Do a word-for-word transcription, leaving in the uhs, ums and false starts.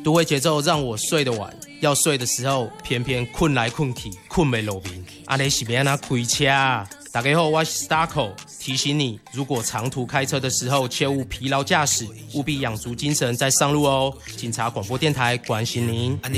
都会节奏让我睡得晚，要睡的时候偏偏困来困去，困没落眠。阿你是要怎开车啊？大家好，我是 Starco， 提醒你，如果长途开车的时候，切勿疲劳驾驶，务必养足精神再上路哦。警察广播电台关心您。